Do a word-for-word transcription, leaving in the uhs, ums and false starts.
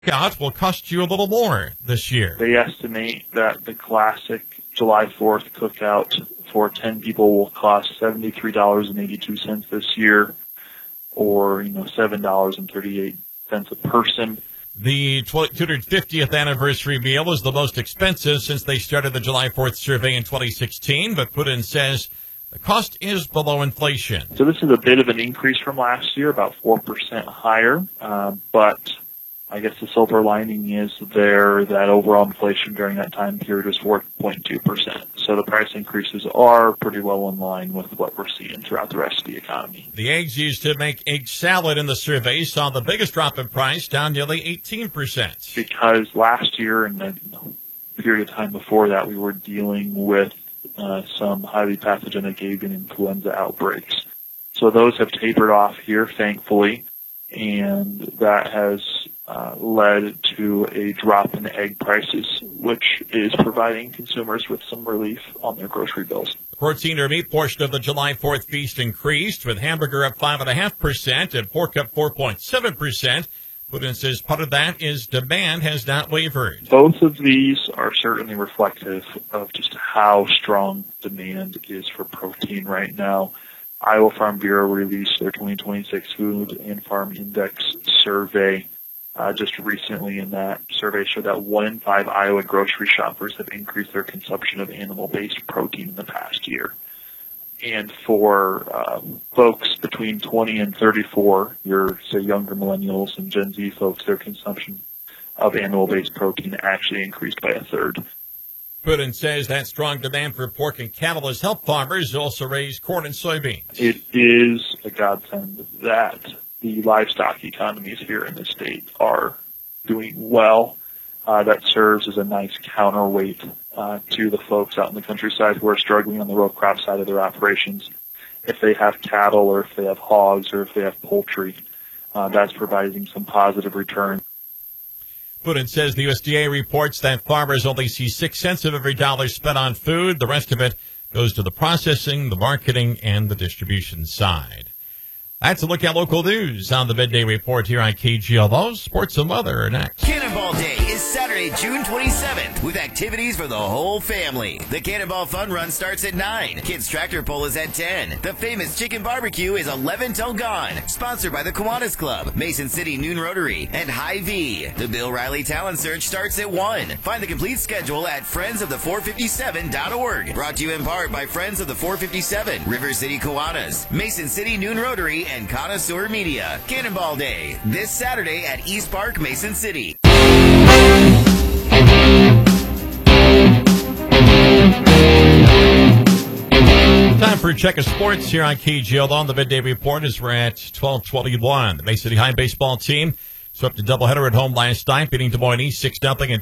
Out will cost you a little more this year. They estimate that the classic July fourth cookout for ten people will cost seventy-three dollars and eighty-two cents this year, or, you know, seven dollars and thirty-eight cents a person. The two hundred fiftieth anniversary meal is the most expensive since they started the July fourth survey in twenty sixteen, but Putin says the cost is below inflation. So this is a bit of an increase from last year, about four percent higher, uh, but I guess the silver lining is there that overall inflation during that time period was four point two percent. So the price increases are pretty well in line with what we're seeing throughout the rest of the economy. The eggs used to make egg salad in the survey saw the biggest drop in price, down nearly eighteen percent. Because last year and the period of time before that, we were dealing with uh, some highly pathogenic avian influenza outbreaks. So those have tapered off here, thankfully, and that has Uh, led to a drop in egg prices, which is providing consumers with some relief on their grocery bills. The protein or meat portion of the July fourth feast increased, with hamburger up five point five percent and pork up four point seven percent. Putin says part of that is demand has not wavered. Both of these are certainly reflective of just how strong demand is for protein right now. Iowa Farm Bureau released their twenty twenty-six Food and Farm Index survey Uh, just recently, in that survey showed that one in five Iowa grocery shoppers have increased their consumption of animal-based protein in the past year. And for um, folks between twenty and thirty-four, your, say, younger millennials and Gen Z folks, their consumption of animal-based protein actually increased by a third. Putin says that strong demand for pork and cattle has helped farmers also raise corn and soybeans. It is a godsend that the livestock economies here in the state are doing well. Uh, that serves as a nice counterweight uh, to the folks out in the countryside who are struggling on the row crop side of their operations. If they have cattle or if they have hogs or if they have poultry, uh, that's providing some positive return. Putin says the U S D A reports that farmers only see six cents of every dollar spent on food. The rest of it goes to the processing, the marketing, and the distribution side. That's a look at local news on the Midday Report here on K G L O. Sports and weather are next. Cannonball Day is Saturday, June twenty-seventh, with activities for the whole family. The Cannonball Fun Run starts at nine. Kids Tractor Pull is at ten. The famous Chicken Barbecue is eleven till gone. Sponsored by the Kiwanis Club, Mason City Noon Rotary, and Hy-Vee. The Bill Riley Talent Search starts at one. Find the complete schedule at friends of the four fifty-seven dot org. Brought to you in part by Friends of the four fifty-seven, River City Kiwanis, Mason City Noon Rotary, and Connoisseur Media. Cannonball Day, this Saturday at East Park, Mason City. Time for a check of sports here on K G L O. The Midday Report is we're at twelve twenty-one. The Mason City High baseball team swept a doubleheader at home last night, beating Des Moines East six nothing.